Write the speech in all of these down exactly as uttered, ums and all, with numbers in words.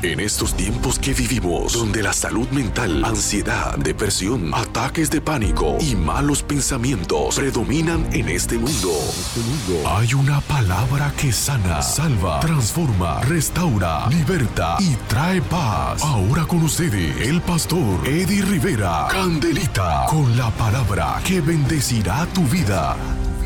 En estos tiempos que vivimos, donde la salud mental, ansiedad, depresión, ataques de pánico y malos pensamientos predominan en este mundo, hay una palabra que sana, salva, transforma, restaura, liberta y trae paz. Ahora con ustedes, el pastor Eddie Rivera, Candelita, con la palabra que bendecirá tu vida.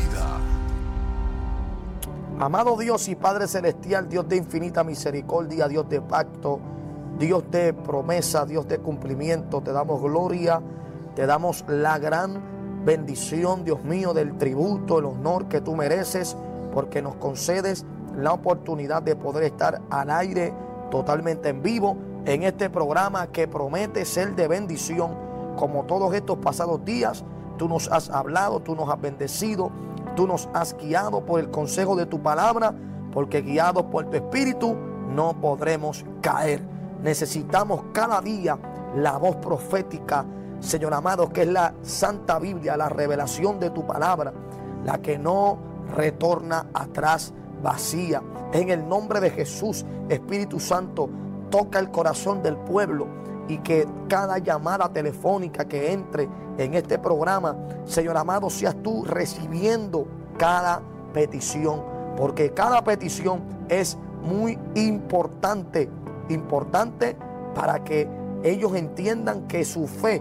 Amado Dios y Padre Celestial, Dios de infinita misericordia, Dios de pacto, Dios de promesa, Dios de cumplimiento, te damos gloria, te damos la gran bendición, Dios mío, del tributo, el honor que tú mereces, porque nos concedes la oportunidad de poder estar al aire totalmente en vivo en este programa que promete ser de bendición. Como todos estos pasados días, tú nos has hablado, tú nos has bendecido, tú nos has guiado por el consejo de tu palabra, porque guiados por tu espíritu no podremos caer. Necesitamos cada día la voz profética, Señor amado, que es la Santa Biblia, la revelación de tu palabra, la que no retorna atrás vacía. En el nombre de Jesús, Espíritu Santo, toca el corazón del pueblo y que cada llamada telefónica que entre en este programa, Señor amado, seas tú recibiendo cada petición, porque cada petición es muy importante, importante para que ellos entiendan que su fe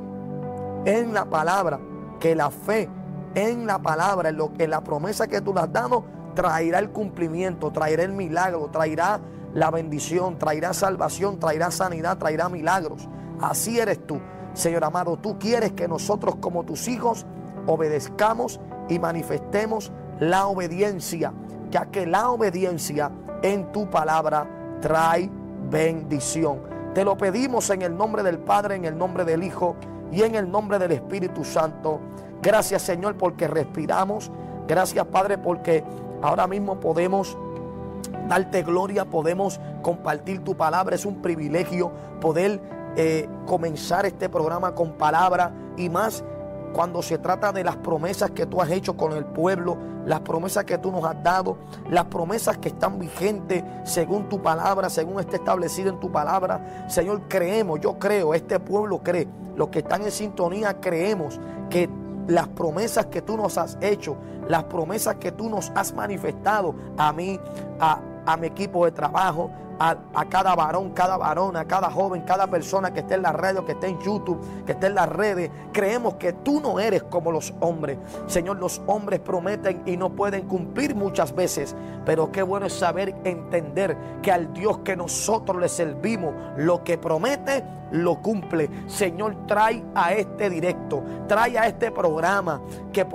en la palabra, que la fe en la palabra, en, lo, en la promesa que tú le has dado, traerá el cumplimiento, traerá el milagro, traerá la bendición, traerá salvación, traerá sanidad, traerá milagros. Así eres tú, Señor amado. Tú quieres que nosotros como tus hijos obedezcamos y manifestemos la obediencia, ya que la obediencia en tu palabra trae bendición. Te lo pedimos en el nombre del Padre, en el nombre del Hijo y en el nombre del Espíritu Santo. Gracias, Señor, porque respiramos. Gracias, Padre, porque ahora mismo podemos darte gloria, podemos compartir tu palabra. Es un privilegio poder eh, comenzar este programa con palabra, y más cuando se trata de las promesas que tú has hecho con el pueblo, las promesas que tú nos has dado, las promesas que están vigentes según tu palabra, según está establecido en tu palabra. Señor, creemos, yo creo, este pueblo cree, los que están en sintonía creemos que las promesas que tú nos has hecho, las promesas que tú nos has manifestado a mí, a, a mi equipo de trabajo, a, a cada varón, cada varona, a cada joven, cada persona que esté en la radio, que esté en YouTube, que esté en las redes. Creemos que tú no eres como los hombres. Señor, los hombres prometen y no pueden cumplir muchas veces, pero qué bueno es saber, entender que al Dios que nosotros le servimos, lo que promete, lo cumple. Señor, trae a este directo, trae a este programa que